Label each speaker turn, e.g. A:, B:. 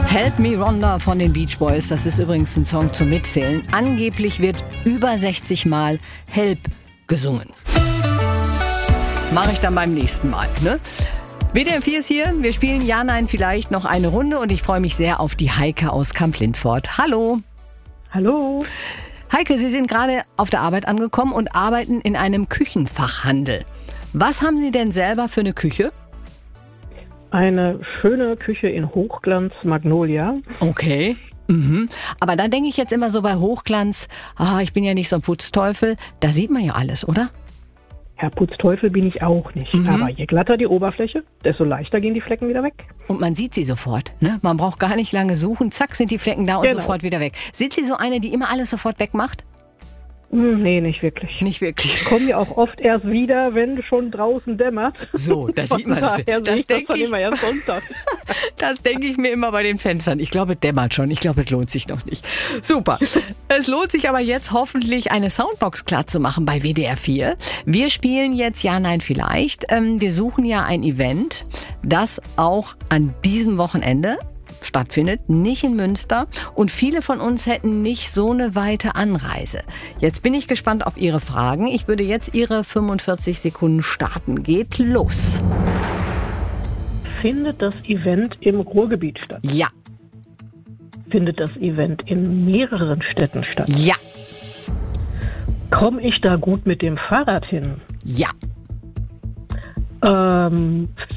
A: Help Me Rhonda von den Beach Boys, das ist übrigens ein Song zum Mitzählen. Angeblich wird über 60 Mal Help gesungen. Mache ich dann beim nächsten Mal, ne? WDR 4 ist hier, wir spielen Ja, Nein, vielleicht noch eine Runde und ich freue mich sehr auf die Heike aus Kamp-Lintfort. Hallo.
B: Hallo.
A: Heike, Sie sind gerade auf der Arbeit angekommen und arbeiten in einem Küchenfachhandel. Was haben Sie denn selber für eine Küche?
B: Eine schöne Küche in Hochglanz Magnolia.
A: Okay. Aber da denke ich jetzt immer so bei Hochglanz, ich bin ja nicht so ein Putzteufel, da sieht man ja alles, oder?
B: Ja, Putzteufel bin ich auch nicht. Aber je glatter die Oberfläche, desto leichter gehen die Flecken wieder weg.
A: Und man sieht sie sofort, ne? Man braucht gar nicht lange suchen, zack sind die Flecken da und sofort wieder weg. Sind Sie so eine, die immer alles sofort wegmacht?
B: Nee, nicht wirklich.
A: Nicht wirklich.
B: Ich komme ja auch oft erst wieder, wenn schon draußen dämmert.
A: So, da sieht man es. Das denke ich,
B: immer erst Sonntag.
A: das denke ich mir immer bei den Fenstern. Ich glaube, es dämmert schon. Ich glaube, es lohnt sich noch nicht. Super. Es lohnt sich aber jetzt hoffentlich, eine Soundbox klar zu machen bei WDR 4. Wir spielen jetzt Ja, Nein, vielleicht. Wir suchen ja ein Event, das auch an diesem Wochenende stattfindet, nicht in Münster. Und viele von uns hätten nicht so eine weite Anreise. Jetzt bin ich gespannt auf Ihre Fragen. Ich würde jetzt Ihre 45 Sekunden starten. Geht los.
B: Findet das Event im Ruhrgebiet statt?
A: Ja.
B: Findet das Event in mehreren Städten statt?
A: Ja.
B: Komme ich da gut mit dem Fahrrad hin?
A: Ja.